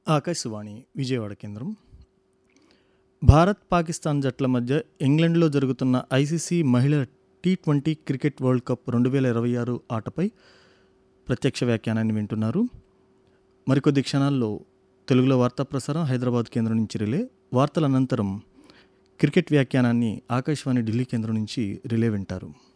ఆకాశవాణి విజయవాడ కేంద్రం. భారత్ పాకిస్తాన్ జట్ల మధ్య ఇంగ్లండ్లో జరుగుతున్న ఐసీసీ మహిళల టీ20 క్రికెట్ వరల్డ్ కప్ 2026 ఆటపై ప్రత్యక్ష వ్యాఖ్యానాన్ని వింటున్నారు. మరికొద్ది క్షణాల్లో తెలుగులో వార్తా ప్రసారం హైదరాబాద్ కేంద్రం నుంచి రిలే. వార్తల అనంతరం క్రికెట్ వ్యాఖ్యానాన్ని ఆకాశవాణి ఢిల్లీ కేంద్రం నుంచి రిలే వింటారు.